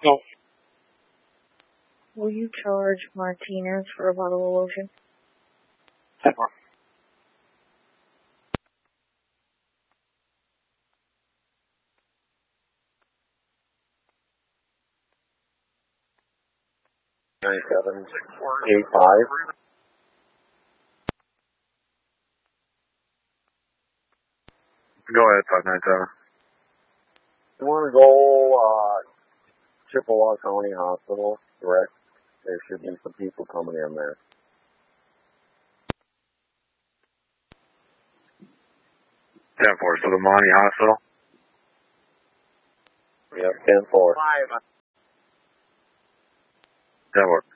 Yes. Will you charge Martinez for a bottle of lotion? 10-4. $9-7, 8-5. Go ahead, 597. You want to go Chippewa County Hospital direct? There should be some people coming in there. $10-4, so the Monty Hospital? Yep, 10-4. 5. 10-4.